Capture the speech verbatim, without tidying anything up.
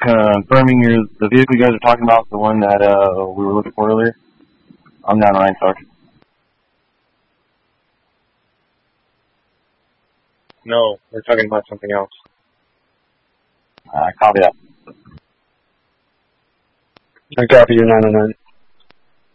confirming you're the vehicle you guys are talking about, the one that uh, we were looking for earlier. I'm down nine, Sergeant. No, we're talking about something else. I uh, copy that. I copy you, nine oh nine.